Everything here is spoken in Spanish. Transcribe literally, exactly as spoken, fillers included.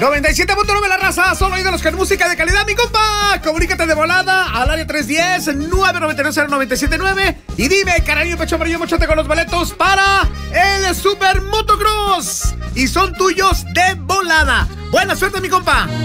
noventa y siete punto nueve la raza, solo ídolos con música de calidad, mi compa. Comunícate de volada al área tres uno cero, nueve nueve nueve, cero nueve siete nueve y dime, carajo, pecho amarillo, mochate con los boletos para el Super Motocross. Y son tuyos de volada. Buena suerte, mi compa.